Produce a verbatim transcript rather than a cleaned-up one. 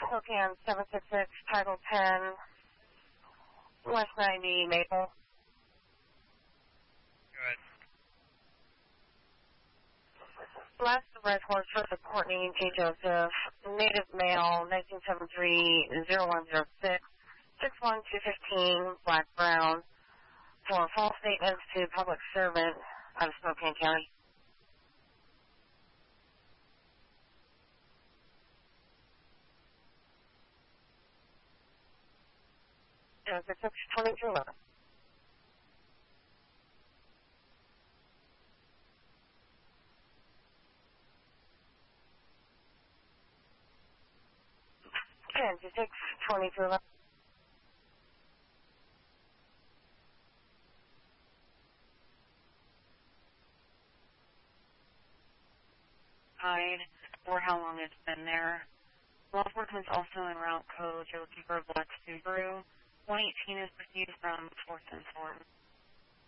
Spokane seven six six, Title ten, West ninety, Maple. Good. Last red horse for the Courtney J. Joseph, native male, nineteen seventy-three, zero one zero six, six one two fifteen, black brown, for false statements to public servant out of Spokane County. Joseph six twenty-two eleven. Kansas six twenty-two eleven. Hide, or how long it's been there. Law enforcement's also en route code. You're looking for a black Subaru. one eighteen is received from fourth and Storm.